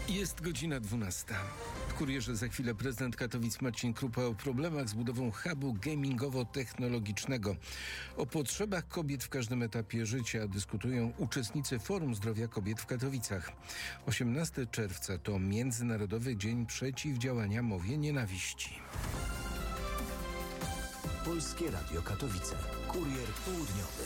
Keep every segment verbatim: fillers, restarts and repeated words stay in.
Jest godzina dwunasta. W Kurierze za chwilę prezydent Katowic Marcin Krupa o problemach z budową hubu gamingowo-technologicznego. O potrzebach kobiet w każdym etapie życia dyskutują uczestnicy Forum Zdrowia Kobiet w Katowicach. osiemnastego czerwca to Międzynarodowy Dzień Przeciwdziałania Mowie Nienawiści. Polskie Radio Katowice. Kurier Południowy.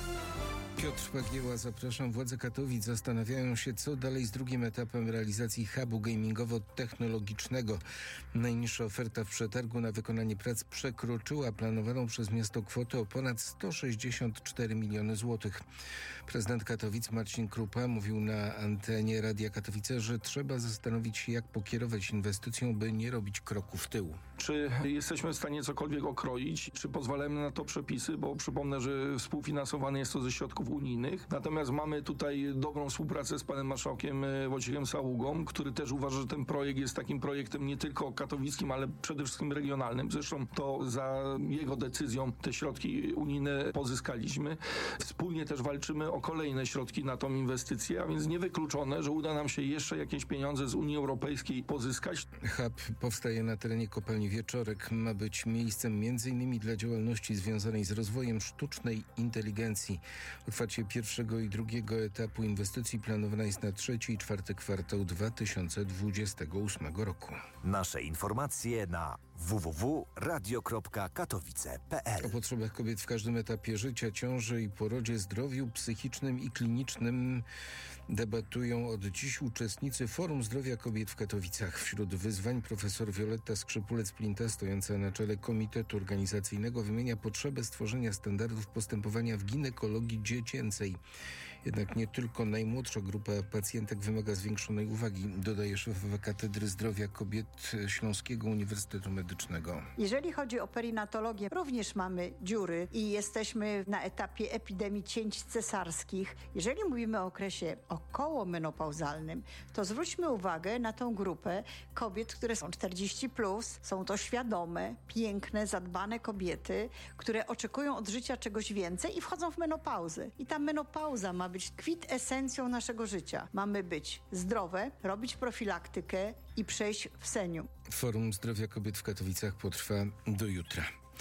Piotr Pagieła, zapraszam. Władze Katowic zastanawiają się, co dalej z drugim etapem realizacji hubu gamingowo-technologicznego. Najniższa oferta w przetargu na wykonanie prac przekroczyła planowaną przez miasto kwotę o ponad sto sześćdziesiąt cztery miliony złotych. Prezydent Katowic Marcin Krupa mówił na antenie Radia Katowice, że trzeba zastanowić się, jak pokierować inwestycją, by nie robić kroku w tył. Czy jesteśmy w stanie cokolwiek okroić? Czy pozwalamy na to przepisy? Bo przypomnę, że współfinansowane jest to ze środków unijnych. Natomiast mamy tutaj dobrą współpracę z panem marszałkiem Wojciechem Saługą, który też uważa, że ten projekt jest takim projektem nie tylko katowickim, ale przede wszystkim regionalnym. Zresztą to za jego decyzją te środki unijne pozyskaliśmy. Wspólnie też walczymy o kolejne środki na tą inwestycję, a więc niewykluczone, że uda nam się jeszcze jakieś pieniądze z Unii Europejskiej pozyskać. Hub powstaje na terenie kopalni Wieczorek. Ma być miejscem między innymi dla działalności związanej z rozwojem sztucznej inteligencji. Otwarcie pierwszego i drugiego etapu inwestycji planowana jest na trzeci i czwarty kwartał dwa tysiące dwudziestego ósmego roku. Nasze informacje na w w w kropka radio kropka katowice kropka p l. O potrzebach kobiet w każdym etapie życia, ciąży i porodzie, zdrowiu psychicznym i klinicznym debatują od dziś uczestnicy Forum Zdrowia Kobiet w Katowicach. Wśród wyzwań profesor Wioletta Skrzypulec-Plinta, stojąca na czele komitetu organizacyjnego, wymienia potrzebę stworzenia standardów postępowania w ginekologii dziecięcej. Jednak nie tylko najmłodsza grupa pacjentek wymaga zwiększonej uwagi, dodaje szefowa Katedry Zdrowia Kobiet Śląskiego Uniwersytetu Medycznego. Jeżeli chodzi o perinatologię, również mamy dziury i jesteśmy na etapie epidemii cięć cesarskich. Jeżeli mówimy o okresie okołomenopauzalnym, to zwróćmy uwagę na tą grupę kobiet, które są czterdzieści plus, są to świadome, piękne, zadbane kobiety, które oczekują od życia czegoś więcej i wchodzą w menopauzę. I ta menopauza ma być kwintesencją naszego życia. Mamy być zdrowe, robić profilaktykę i przejść w senium. Forum Zdrowia Kobiet w Katowicach potrwa do jutra.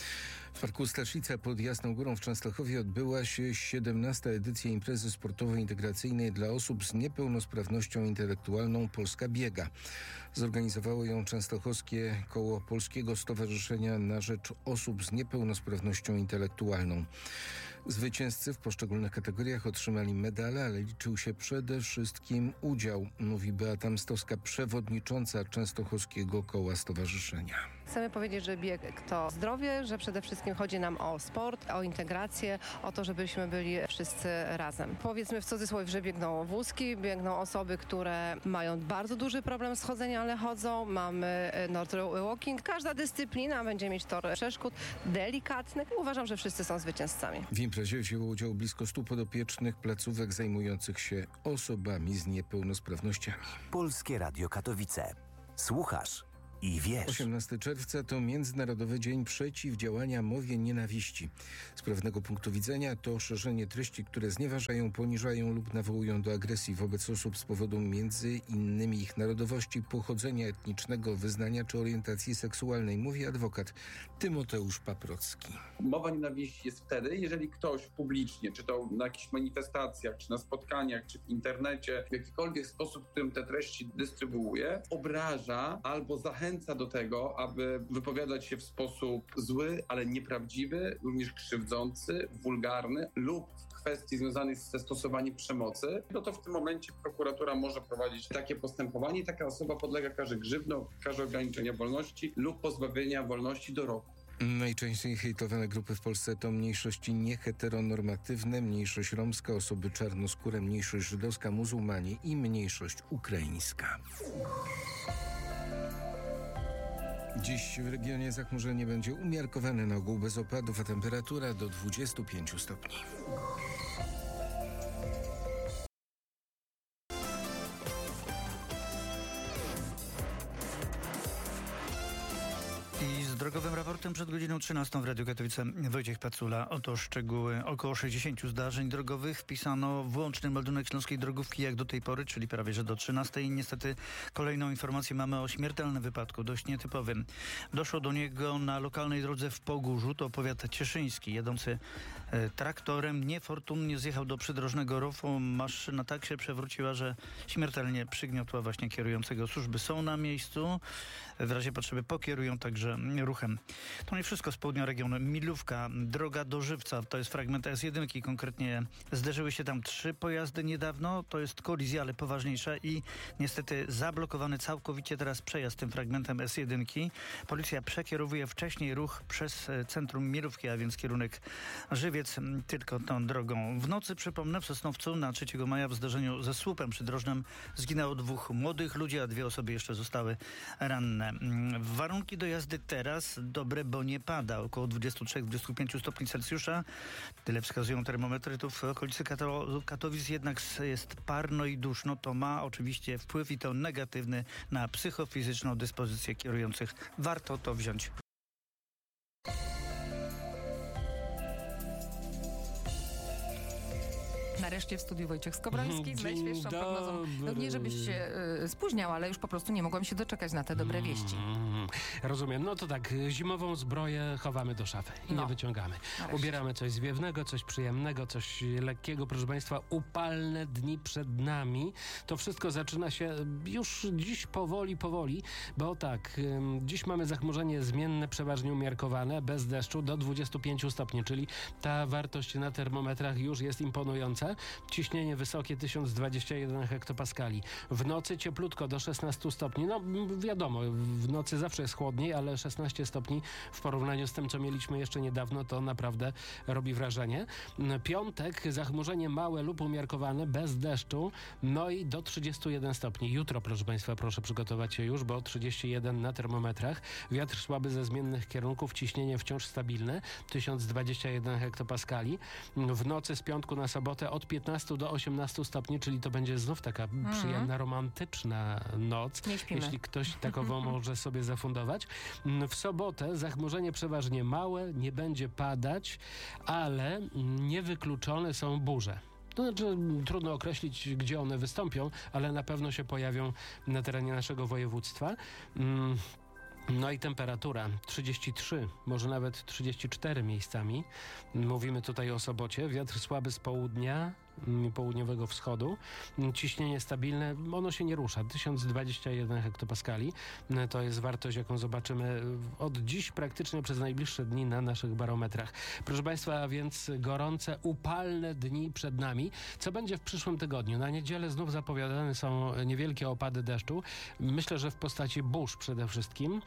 W Parku Staszica pod Jasną Górą w Częstochowie odbyła się siedemnasta edycja imprezy sportowo-integracyjnej dla osób z niepełnosprawnością intelektualną Polska Biega. Zorganizowało ją Częstochowskie Koło Polskiego Stowarzyszenia na Rzecz Osób z Niepełnosprawnością Intelektualną. Zwycięzcy w poszczególnych kategoriach otrzymali medale, ale liczył się przede wszystkim udział, mówi Beata Mstowska, przewodnicząca Częstochowskiego Koła Stowarzyszenia. Chcemy powiedzieć, że bieg to zdrowie, że przede wszystkim chodzi nam o sport, o integrację, o to, żebyśmy byli wszyscy razem. Powiedzmy w cudzysłowie, że biegną wózki, biegną osoby, które mają bardzo duży problem z chodzeniem, ale chodzą. Mamy North Walking. Każda dyscyplina będzie mieć tor przeszkód delikatnych. Uważam, że wszyscy są zwycięzcami. W imprezie wzięło udział blisko stu podopiecznych placówek zajmujących się osobami z niepełnosprawnościami. Polskie Radio Katowice. Słuchasz i wiesz. osiemnastego czerwca to Międzynarodowy Dzień Przeciwdziałania Mowie Nienawiści. Z pewnego punktu widzenia to szerzenie treści, które znieważają, poniżają lub nawołują do agresji wobec osób z powodu między innymi ich narodowości, pochodzenia etnicznego, wyznania czy orientacji seksualnej, mówi adwokat Tymoteusz Paprocki. Mowa nienawiści jest wtedy, jeżeli ktoś publicznie, czy to na jakichś manifestacjach, czy na spotkaniach, czy w internecie, w jakikolwiek sposób, w którym te treści dystrybuuje, obraża albo zachęca do tego, aby wypowiadać się w sposób zły, ale nieprawdziwy, również krzywdzący, wulgarny lub w kwestii związanej ze stosowaniem przemocy, no to w tym momencie prokuratura może prowadzić takie postępowanie i taka osoba podlega karze grzywny, karze ograniczenia wolności lub pozbawienia wolności do roku. Najczęściej hejtowane grupy w Polsce to mniejszości nieheteronormatywne, mniejszość romska, osoby czarnoskóre, mniejszość żydowska, muzułmanie i mniejszość ukraińska. Dziś w regionie zachmurzenie będzie umiarkowane, na ogół bez opadów, a temperatura do dwudziestu pięciu stopni. I zdrowie drogowym raportem przed godziną trzynastą w Radiu Katowice Wojciech Pacula. Oto szczegóły. Około sześćdziesięciu zdarzeń drogowych wpisano włączny meldunek Śląskiej Drogówki jak do tej pory, czyli prawie że do trzynastej. Niestety kolejną informację mamy o śmiertelnym wypadku, dość nietypowym. Doszło do niego na lokalnej drodze w Pogórzu, to powiat cieszyński. Jadący e, traktorem niefortunnie zjechał do przydrożnego rowu. Maszyna tak się przewróciła, że śmiertelnie przygniotła właśnie kierującego. Służby są na miejscu. W razie potrzeby pokierują także ruchem. To nie wszystko z południa regionu. Milówka, droga do Żywca, to jest fragment S jeden. Konkretnie zderzyły się tam trzy pojazdy niedawno. To jest kolizja, ale poważniejsza i niestety zablokowany całkowicie teraz przejazd tym fragmentem S jeden. Policja przekierowuje wcześniej ruch przez centrum Milówki, a więc kierunek Żywiec tylko tą drogą. W nocy, przypomnę, w Sosnowcu na trzeciego maja w zdarzeniu ze słupem przydrożnym zginęło dwóch młodych ludzi, a dwie osoby jeszcze zostały ranne. Warunki do jazdy teraz dobre, bo nie pada. Około dwadzieścia trzy do dwudziestu pięciu stopni Celsjusza. Tyle wskazują termometry tu w okolicy Kato- Katowic. Jednak jest parno i duszno. To ma oczywiście wpływ i to negatywny na psychofizyczną dyspozycję kierujących. Warto to wziąć. Nareszcie w studiu Wojciech Skowroński z Dzień najświeższą prognozą. No nie, żebyś się y, spóźniał, ale już po prostu nie mogłam się doczekać na te dobre wieści. Mm, rozumiem. No to tak, zimową zbroję chowamy do szafy i No. nie wyciągamy. Nareszcie. Ubieramy coś zwiewnego, coś przyjemnego, coś lekkiego. Proszę Państwa, upalne dni przed nami. To wszystko zaczyna się już dziś powoli, powoli, bo tak, ym, dziś mamy zachmurzenie zmienne, przeważnie umiarkowane, bez deszczu do dwudziestu pięciu stopni, czyli ta wartość na termometrach już jest imponująca. Ciśnienie wysokie tysiąc dwadzieścia jeden hektopaskali. W nocy cieplutko do szesnastu stopni. No wiadomo, w nocy zawsze jest chłodniej, ale szesnaście stopni w porównaniu z tym, co mieliśmy jeszcze niedawno, to naprawdę robi wrażenie. Piątek, zachmurzenie małe lub umiarkowane, bez deszczu, no i do trzydziestu jeden stopni. Jutro, proszę Państwa, proszę przygotować się już, bo trzydzieści jeden na termometrach. Wiatr słaby ze zmiennych kierunków, ciśnienie wciąż stabilne, tysiąc dwadzieścia jeden hektopaskali. W nocy z piątku na sobotę od piętnastu do osiemnastu stopni, czyli to będzie znów taka mm. przyjemna, romantyczna noc. Nie śpimy. Jeśli ktoś takową może sobie zafundować. W sobotę zachmurzenie przeważnie małe, nie będzie padać, ale niewykluczone są burze. To znaczy, trudno określić, gdzie one wystąpią, ale na pewno się pojawią na terenie naszego województwa. Mm. No i temperatura trzydzieści trzy, może nawet trzydzieści cztery miejscami. Mówimy tutaj o sobocie. Wiatr słaby z południa, południowego wschodu. Ciśnienie stabilne, ono się nie rusza. tysiąc dwadzieścia jeden hektopaskali. To jest wartość, jaką zobaczymy od dziś praktycznie przez najbliższe dni na naszych barometrach. Proszę Państwa, a więc gorące, upalne dni przed nami. Co będzie w przyszłym tygodniu? Na niedzielę znów zapowiadane są niewielkie opady deszczu. Myślę, że w postaci burz przede wszystkim.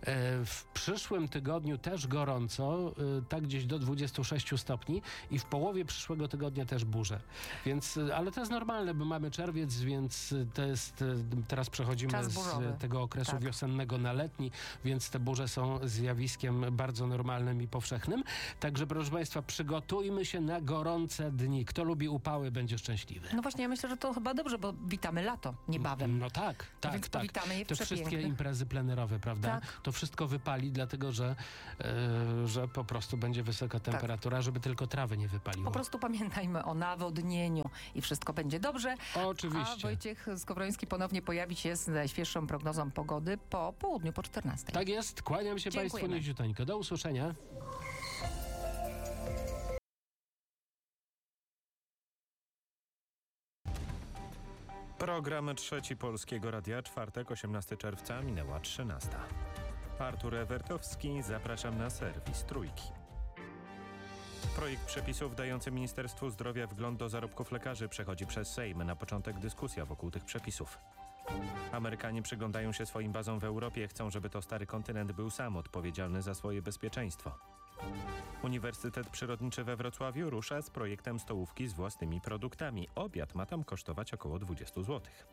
W przyszłym tygodniu też gorąco, tak gdzieś do dwudziestu sześciu stopni i w połowie przyszłego tygodnia też burze. Więc, ale to jest normalne, bo mamy czerwiec, więc to jest, teraz przechodzimy z tego okresu tak. wiosennego na letni, więc te burze są zjawiskiem bardzo normalnym i powszechnym. Także proszę Państwa, przygotujmy się na gorące dni. Kto lubi upały, będzie szczęśliwy. No właśnie, ja myślę, że to chyba dobrze, bo witamy lato niebawem. No tak, tak, więc tak. powitamy je w Te wszystkie imprezy plenerowe, prawda? Tak. To wszystko wypali, dlatego że, e, że po prostu będzie wysoka temperatura, tak. żeby tylko trawy nie wypaliło. Po prostu pamiętajmy o nawodnieniu i wszystko będzie dobrze. Oczywiście. A Wojciech Skowroński ponownie pojawi się z najświeższą prognozą pogody po południu, po czternastej. Tak jest. Kłaniam się Dziękujemy. Państwu niziuteńko. Do usłyszenia. Program Trzeci Polskiego Radia, czwartek, osiemnastego czerwca, minęła trzynasta. Artur Ewertowski, zapraszam na serwis Trójki. Projekt przepisów dający Ministerstwu Zdrowia wgląd do zarobków lekarzy przechodzi przez Sejm. Na początek dyskusja wokół tych przepisów. Amerykanie przyglądają się swoim bazom w Europie, chcą, żeby to stary kontynent był sam odpowiedzialny za swoje bezpieczeństwo. Uniwersytet Przyrodniczy we Wrocławiu rusza z projektem stołówki z własnymi produktami. Obiad ma tam kosztować około dwadzieścia złotych.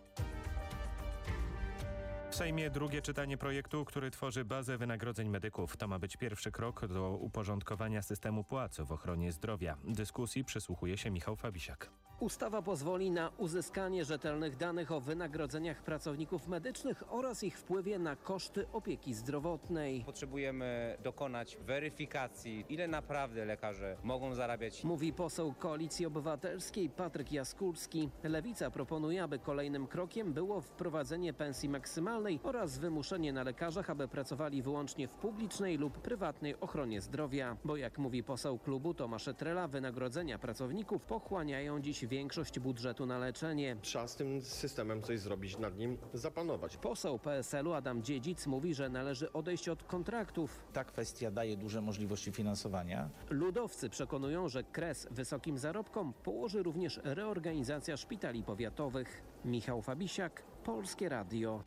W Sejmie drugie czytanie projektu, który tworzy bazę wynagrodzeń medyków. To ma być pierwszy krok do uporządkowania systemu płac w ochronie zdrowia. Dyskusji przysłuchuje się Michał Fabisiak. Ustawa pozwoli na uzyskanie rzetelnych danych o wynagrodzeniach pracowników medycznych oraz ich wpływie na koszty opieki zdrowotnej. Potrzebujemy dokonać weryfikacji, ile naprawdę lekarze mogą zarabiać. Mówi poseł Koalicji Obywatelskiej Patryk Jaskólski. Lewica proponuje, aby kolejnym krokiem było wprowadzenie pensji maksymalnej oraz wymuszenie na lekarzach, aby pracowali wyłącznie w publicznej lub prywatnej ochronie zdrowia. Bo jak mówi poseł klubu Tomasz Trela, wynagrodzenia pracowników pochłaniają dziś większość budżetu na leczenie. Trzeba z tym systemem coś zrobić, nad nim zapanować. Poseł P S L u Adam Dziedzic mówi, że należy odejść od kontraktów. Ta kwestia daje duże możliwości finansowania. Ludowcy przekonują, że kres wysokim zarobkom położy również reorganizacja szpitali powiatowych. Michał Fabisiak, Polskie Radio.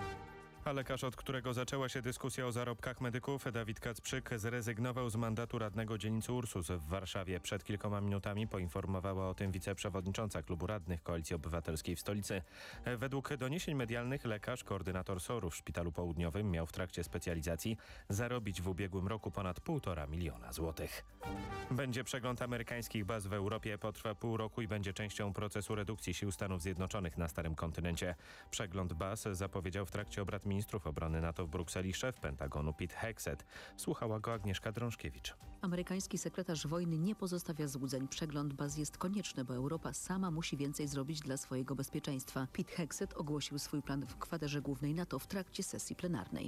A lekarz, od którego zaczęła się dyskusja o zarobkach medyków, Dawid Kacprzyk, zrezygnował z mandatu radnego dzielnicy Ursus w Warszawie. Przed kilkoma minutami poinformowała o tym wiceprzewodnicząca klubu radnych Koalicji Obywatelskiej w stolicy. Według doniesień medialnych lekarz, koordynator S O R u w Szpitalu Południowym, miał w trakcie specjalizacji zarobić w ubiegłym roku ponad półtora miliona złotych. Będzie przegląd amerykańskich baz w Europie. Potrwa pół roku i będzie częścią procesu redukcji sił Stanów Zjednoczonych na Starym Kontynencie. Przegląd baz zapowiedział w trakcie obrad ministrów obrony NATO w Brukseli szef Pentagonu Pete Hegseth. Słuchała go Agnieszka Drążkiewicz. Amerykański sekretarz wojny nie pozostawia złudzeń. Przegląd baz jest konieczny, bo Europa sama musi więcej zrobić dla swojego bezpieczeństwa. Pete Hegseth ogłosił swój plan w kwaterze głównej NATO w trakcie sesji plenarnej.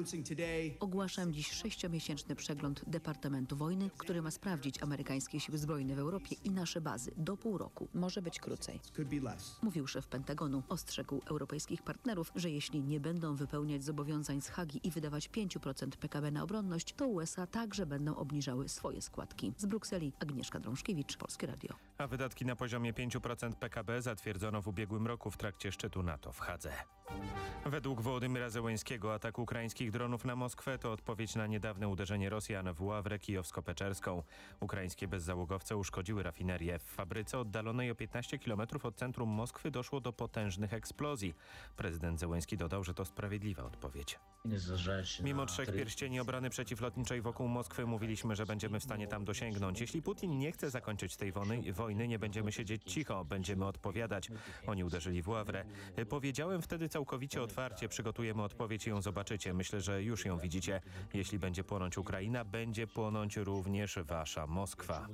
Ogłaszam dziś sześciomiesięczny przegląd Departamentu Wojny, który ma sprawdzić amerykańskie siły zbrojne w Europie i nasze bazy do pół roku. Może być krócej. Mówił szef Pentagonu. Ostrzegł europejskich partnerów, że jeśli nie będą wypełniać zobowiązań z Hagi i wydawać pięć procent P K B na obronność, to U S A także będą obniżały swoje składki. Z Brukseli Agnieszka Drążkiewicz, Polskie Radio. A wydatki na poziomie pięć procent P K B zatwierdzono w ubiegłym roku w trakcie szczytu NATO w Hadze. Według Wołodymyra Zełenskiego atak ukraińskich dronów na Moskwę to odpowiedź na niedawne uderzenie Rosjan w Ławrę kijowsko-peczerską. Ukraińskie bezzałogowce uszkodziły rafinerię. W fabryce oddalonej o piętnaście kilometrów od centrum Moskwy doszło do potężnych eksplozji. Prezydent Zełenski dodał, że to sprawiedliwa odpowiedź. Mimo trzech pierścieni obrony przeciwlotniczej wokół Moskwy mówiliśmy, że będziemy w stanie tam dosięgnąć. Jeśli Putin nie chce zakończyć tej wojny, wojny nie będziemy siedzieć cicho, będziemy odpowiadać. Oni uderzyli w Ławrę. Powiedziałem wtedy całkowicie otwarcie, przygotujemy odpowiedź i ją zobaczycie. Myślę, że już ją widzicie. Jeśli będzie płonąć Ukraina, będzie płonąć również wasza Moskwa.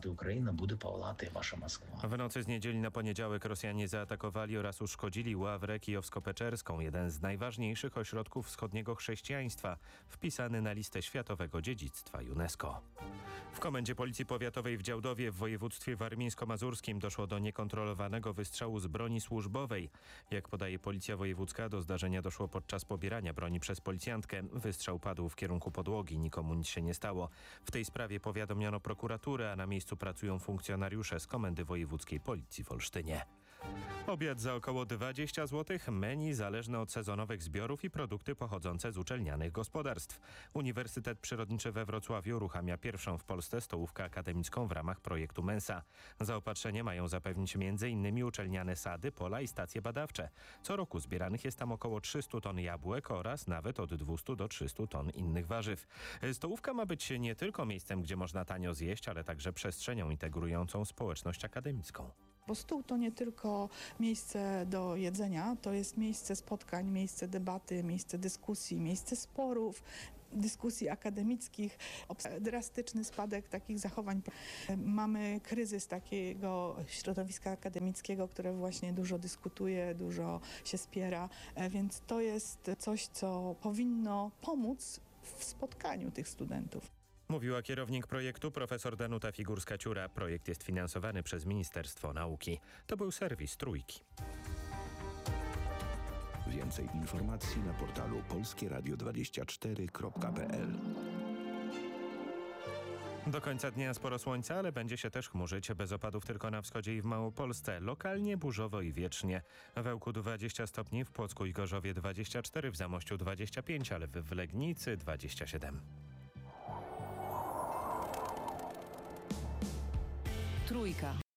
W nocy z niedzieli na poniedziałek Rosjanie zaatakowali oraz uszkodzili Ławrę kijowsko-peczerską, jeden z najważniejszych ośrodków wschodniego chrześcijaństwa, wpisany na listę światowego dziedzictwa UNESCO. W Komendzie Policji Powiatowej w Działdowie w województwie warmińsko-mazurskim doszło do niekontrolowanego wystrzału z broni służbowej. Jak podaje Policja Wojewódzka, do zdarzenia doszło podczas pobierania broni przez policjantkę. Wystrzał padł w kierunku podłogi, nikomu nic się nie stało. W tej sprawie powiadomiono prokuraturę, a na miejscu pracują funkcjonariusze z Komendy Wojewódzkiej Policji w Olsztynie. Obiad za około dwadzieścia złotych, menu zależne od sezonowych zbiorów i produkty pochodzące z uczelnianych gospodarstw. Uniwersytet Przyrodniczy we Wrocławiu uruchamia pierwszą w Polsce stołówkę akademicką w ramach projektu Mensa. Zaopatrzenie mają zapewnić między innymi uczelniane sady, pola i stacje badawcze. Co roku zbieranych jest tam około trzysta ton jabłek oraz nawet od dwieście do trzystu ton innych warzyw. Stołówka ma być nie tylko miejscem, gdzie można tanio zjeść, ale także przestrzenią integrującą społeczność akademicką. Bo stół to nie tylko miejsce do jedzenia, to jest miejsce spotkań, miejsce debaty, miejsce dyskusji, miejsce sporów, dyskusji akademickich. Drastyczny spadek takich zachowań. Mamy kryzys takiego środowiska akademickiego, które właśnie dużo dyskutuje, dużo się spiera, więc to jest coś, co powinno pomóc w spotkaniu tych studentów. Mówiła kierownik projektu profesor Danuta Figurska-Ciura. Projekt jest finansowany przez Ministerstwo Nauki. To był serwis Trójki. Więcej informacji na portalu polskie radio dwadzieścia cztery kropka p l. Do końca dnia sporo słońca, ale będzie się też chmurzyć. Bez opadów tylko na wschodzie i w Małopolsce. Lokalnie burzowo i wiecznie. W Ełku dwadzieścia stopni, w Płocku i Gorzowie dwadzieścia cztery, w Zamościu dwadzieścia pięć, ale w Legnicy dwadzieścia siedem. Trójka.